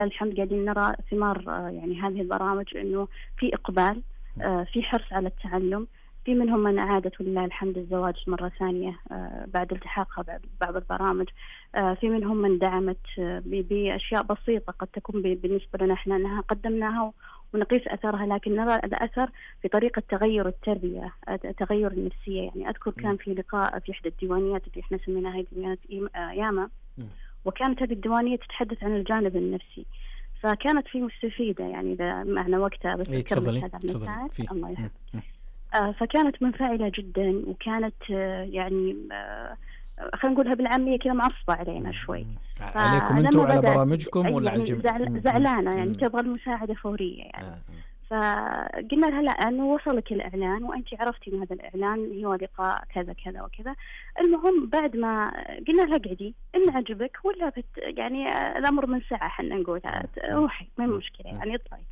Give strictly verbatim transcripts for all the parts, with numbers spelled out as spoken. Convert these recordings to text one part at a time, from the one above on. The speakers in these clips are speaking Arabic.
الحمد قاعدين نرى ثمار آه، يعني هذه البرامج، إنه في إقبال، آه، في حرص على التعلم. في منهم من أعادت ولله الحمد الزواج مرة ثانية آه، بعد التحاقها ببعض البرامج. آه، في منهم من دعمت آه، ب- بأشياء بسيطة قد تكون ب- بالنسبة لنا إحنا أنها قدمناها ونقيس أثرها، لكن نرى الأثر في طريقة تغير التربية، آه، تغير النفسية. يعني أذكر كان في لقاء في إحدى الديوانيات اللي إحنا سميناها ديوانيات إيم- آه، ياما، وكانت هذه الديوانية تتحدث عن الجانب النفسي، فكانت في مستفيدة. يعني إذا معنا وقتها بس اي أكمل تفضلي هذا تفضلي المساعد. فيه. الله مم. يحفظك. مم. آه، فكانت منفعلة جدا، وكانت آه، يعني آه، خلينا نقولها بالعامية كذا معصبة علينا شوي. مم. عليكم فلما انتم على بدأت برامجكم أي ولا على يعني الجميع؟ زعل مم. مم. زعلانة، يعني مم. تبغى المساعدة فورية آه. يعني. آه. فقلنا لها لا، أنه وصلك الإعلان وأنت عرفتي من هذا الإعلان هو لقاء كذا كذا وكذا. المهم بعد ما قلنا لها قعدي إن عجبك ولا بت يعني آه، الأمر من ساعة، حنا نقول مم. روحي ما مم. مشكلة مم. يعني اطلعي.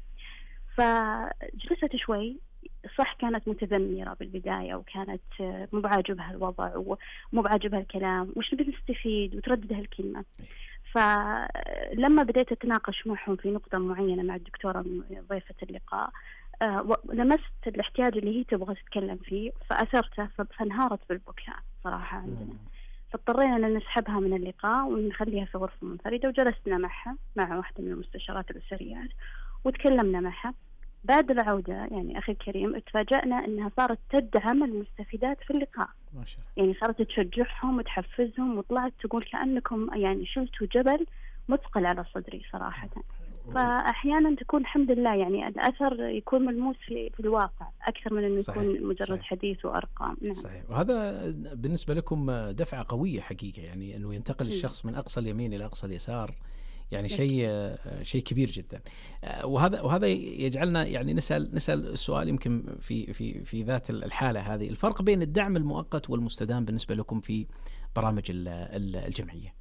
فجلست شوي، صح كانت متذمرة بالبداية، وكانت آه، مو بعاجبها الوضع ومو بعاجبها الكلام، وش نبي نستفيد، وتردد هالكلمة. فلما بديت أتناقش معهم في نقطة معينة مع الدكتورة ضيفة اللقاء، آه، و- لمست الاحتياج اللي هي تبغى تتكلم فيه، فأثرته، ف- فانهارت بالبكاء صراحة عندنا. فاضطرينا أن نسحبها من اللقاء ونخليها في غرفة منفردة، وجلسنا معها مع واحدة من المستشارات الأسريات وتكلمنا معها. بعد العودة يعني أخي الكريم تفاجأنا أنها صارت تدعم المستفيدات في اللقاء. ما شاء الله. يعني صارت تشجعهم وتحفزهم، وطلعت تقول كأنكم يعني شلتوا جبل مثقل على صدري صراحة. فأحيانا تكون الحمد لله يعني الأثر يكون ملموس في, في الواقع أكثر من أنه صحيح. يكون مجرد صحيح. حديث وأرقام. نعم. صحيح. وهذا بالنسبة لكم دفعة قوية حقيقة، يعني أنه ينتقل مم. الشخص من أقصى اليمين إلى أقصى اليسار، يعني لك. شيء شيء كبير جدا. وهذا وهذا يجعلنا يعني نسأل نسأل السؤال يمكن في في في ذات الحالة هذه، الفرق بين الدعم المؤقت والمستدام بالنسبة لكم في برامج ال- ال- الجمعية.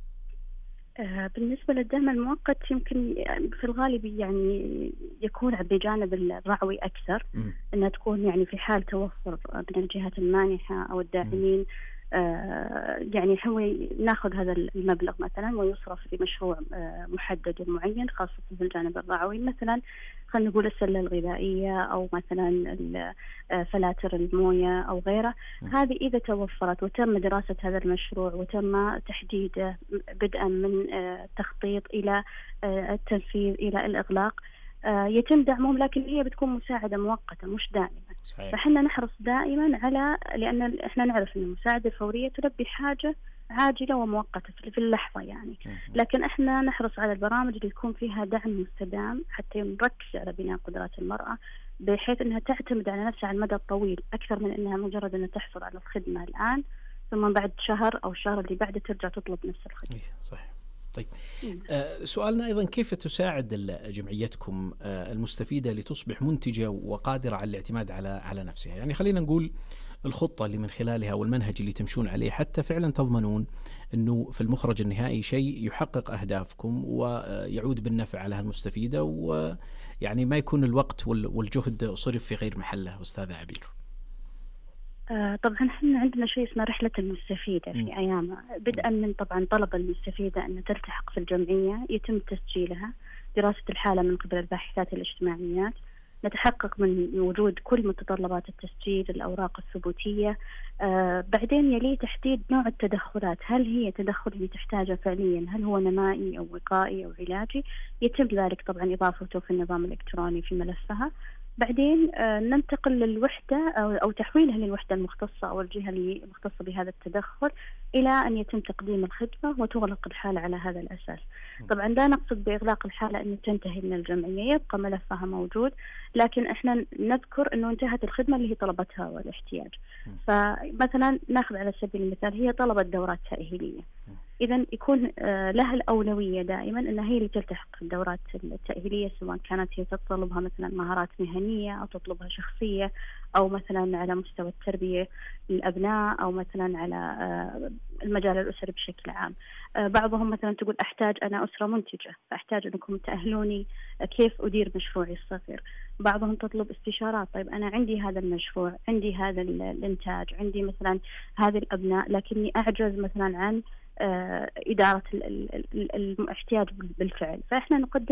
آه، بالنسبة للدعم المؤقت يمكن في الغالب يعني يكون بجانب الرعوي أكثر، م. أنها تكون يعني في حال توفر من الجهات المانحة أو الداعمين. آه، يعني هو ناخذ هذا المبلغ مثلا ويصرف في مشروع آه، محدد ومعين، خاصة في الجانب الرعوي، مثلا خلينا نقول السلة الغذائية أو مثلا ال- آه، فلاتر الموية أو غيره. هذه إذا توفرت وتم دراسة هذا المشروع وتم تحديده بدءا من آه، التخطيط إلى آه، التنفيذ إلى الإغلاق، آه، يتم دعمهم، لكن هي بتكون مساعدة مؤقتة مش دائمة. صحيح. فحنا نحرص دائما على، لأن احنا نعرف أن المساعدة الفورية تلبي حاجة عاجلة ومؤقتة في في اللحظة يعني، لكن احنا نحرص على البرامج اللي يكون فيها دعم مستدام حتى نركز على بناء قدرات المرأة، بحيث أنها تعتمد على نفسها على المدى الطويل أكثر من أنها مجرد أنها تحصل على الخدمة الآن ثم بعد شهر أو الشهر اللي بعده ترجع تطلب نفس الخدمة. صحيح. طيب آه سؤالنا أيضا، كيف تساعد جمعيتكم آه المستفيدة لتصبح منتجة وقادرة على الاعتماد على على نفسها؟ يعني خلينا نقول الخطة اللي من خلالها والمنهج اللي تمشون عليه حتى فعلا تضمنون أنه في المخرج النهائي شيء يحقق أهدافكم ويعود بالنفع على المستفيدة، ويعني ما يكون الوقت والجهد صرف في غير محله. أستاذة عبير. آه طبعا احنا عندنا شيء اسمه رحلة المستفيدة في م. أيامها، بدءا من طبعا طلب المستفيدة أن تلتحق في الجمعية، يتم تسجيلها، دراسة الحالة من قبل الباحثات الاجتماعيات، نتحقق من وجود كل متطلبات التسجيل، الأوراق الثبوتية، آه بعدين يلي تحديد نوع التدخلات، هل هي تدخل اللي تحتاجه فعليا، هل هو نمائي أو وقائي أو علاجي، يتم ذلك طبعا إضافته في النظام الإلكتروني في ملفها. بعدين آه ننتقل للوحدة أو, أو تحويلها للوحدة المختصة أو الجهة المختصة بهذا التدخل إلى أن يتم تقديم الخدمة وتغلق الحالة على هذا الأساس. طبعا لا نقصد بإغلاق الحالة أن تنتهي من الجمعية، يبقى ملفها موجود، لكن إحنا نذكر أنه انتهت الخدمة اللي هي طلبتها والاحتياج. فمثلا ناخذ على سبيل المثال هي طلبت دورات تأهيلية، إذن يكون لها الأولوية دائما أنها هي اللي تلتحق الدورات التأهيلية، سواء كانت هي تطلبها مثلا مهارات مهنية أو تطلبها شخصية أو مثلا على مستوى التربية للأبناء أو مثلا على المجال الأسري بشكل عام. بعضهم مثلا تقول أحتاج أنا أسرة منتجة، فأحتاج أنكم تأهلوني كيف أدير مشروعي الصغير. بعضهم تطلب استشارات، طيب أنا عندي هذا المشروع، عندي هذا الإنتاج، عندي مثلا هذه الأبناء، لكني أعجز مثلا عن إدارة الاحتياج بالفعل، فإحنا نقدم